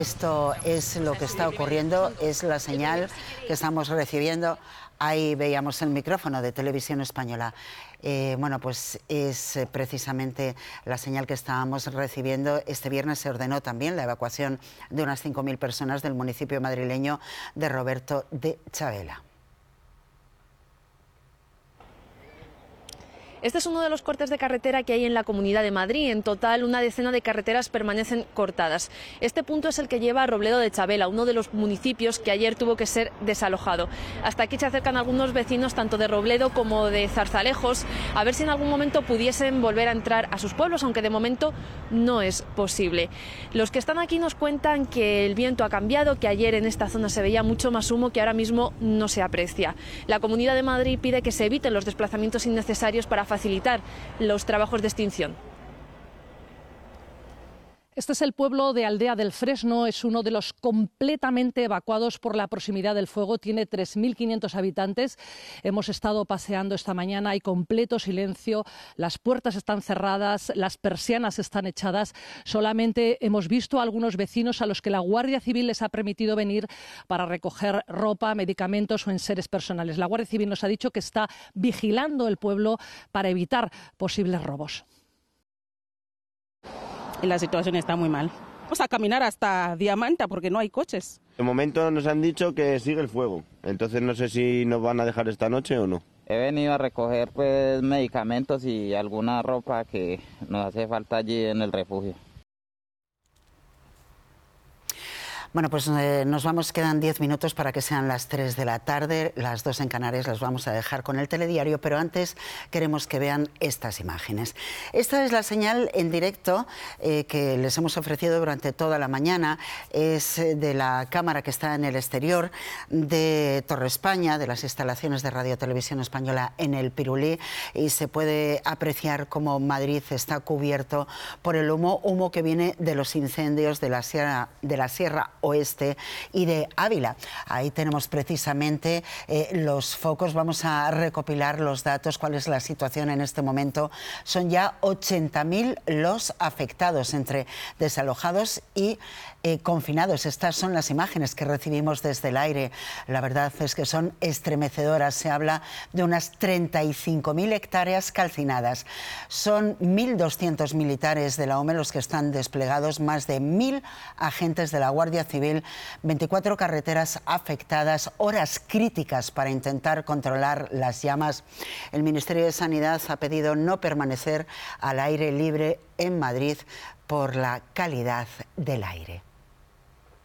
Esto es lo que está ocurriendo, es la señal que estamos recibiendo. Ahí veíamos el micrófono de Televisión Española. Bueno, pues es precisamente la señal que estábamos recibiendo. Este viernes se ordenó también la evacuación de unas 5.000 personas del municipio madrileño de Roberto de Chavela. Este es uno de los cortes de carretera que hay en la Comunidad de Madrid. En total, una decena de carreteras permanecen cortadas. Este punto es el que lleva a Robledo de Chavela, uno de los municipios que ayer tuvo que ser desalojado. Hasta aquí se acercan algunos vecinos, tanto de Robledo como de Zarzalejos, a ver si en algún momento pudiesen volver a entrar a sus pueblos, aunque de momento no es posible. Los que están aquí nos cuentan que el viento ha cambiado, que ayer en esta zona se veía mucho más humo que ahora mismo no se aprecia. La Comunidad de Madrid pide que se eviten los desplazamientos innecesarios para facilitar los trabajos de extinción. Este es el pueblo de Aldea del Fresno, es uno de los completamente evacuados por la proximidad del fuego, tiene 3.500 habitantes. Hemos estado paseando esta mañana, hay completo silencio, las puertas están cerradas, las persianas están echadas. Solamente hemos visto a algunos vecinos a los que la Guardia Civil les ha permitido venir para recoger ropa, medicamentos o enseres personales. La Guardia Civil nos ha dicho que está vigilando el pueblo para evitar posibles robos. Y la situación está muy mal. Vamos a caminar hasta Diamanta porque no hay coches. De momento nos han dicho que sigue el fuego, entonces no sé si nos van a dejar esta noche o no. He venido a recoger pues medicamentos y alguna ropa que nos hace falta allí en el refugio. Bueno, pues nos vamos, quedan 10 minutos para que sean las 3 de la tarde, las 2 en Canarias las vamos a dejar con el telediario, pero antes queremos que vean estas imágenes. Esta es la señal en directo que les hemos ofrecido durante toda la mañana, es de la cámara que está en el exterior de Torre España, de las instalaciones de Radio Televisión Española en el Pirulí, y se puede apreciar cómo Madrid está cubierto por el humo que viene de los incendios de la Sierra Oeste y de Ávila. Ahí tenemos precisamente los focos. Vamos a recopilar los datos, cuál es la situación en este momento. Son ya 80.000 los afectados entre desalojados y confinados. Estas son las imágenes que recibimos desde el aire. La verdad es que son estremecedoras. Se habla de unas 35.000 hectáreas calcinadas. Son 1.200 militares de la OME los que están desplegados, más de 1.000 agentes de la Guardia Civil, 24 carreteras afectadas, horas críticas para intentar controlar las llamas. El Ministerio de Sanidad ha pedido no permanecer al aire libre en Madrid por la calidad del aire.